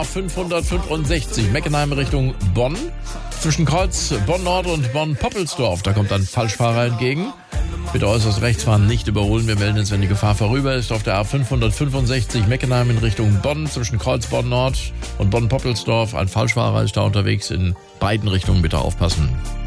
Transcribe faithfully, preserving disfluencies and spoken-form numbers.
fünfhundertfünfundsechzig Meckenheim Richtung Bonn. Zwischen Kreuz Bonn-Nord und Bonn-Poppelsdorf, da kommt ein Falschfahrer entgegen. Bitte äußerst rechts fahren, nicht überholen. Wir melden uns, wenn die Gefahr vorüber ist. Auf der A fünfhundertfünfundsechzig Meckenheim in Richtung Bonn. Zwischen Kreuz Bonn-Nord und Bonn-Poppelsdorf. Ein Falschfahrer ist da unterwegs in beiden Richtungen. Bitte aufpassen.